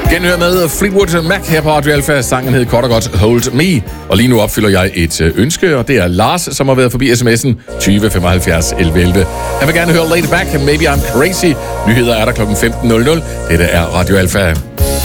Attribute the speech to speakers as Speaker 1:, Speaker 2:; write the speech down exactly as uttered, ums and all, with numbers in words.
Speaker 1: Genhør med Fleetwood Mac her på Radio Alpha. Sangen hed kort og godt Hold Me. Og lige nu opfylder jeg et ønske, og det er Lars, som har været forbi sms'en tyve femoghalvfjerds elleve elleve. Han vil gerne høre Laid Back, Maybe I'm Crazy. Nyheder er der klokken femten nul nul. Dette er Radio Alpha.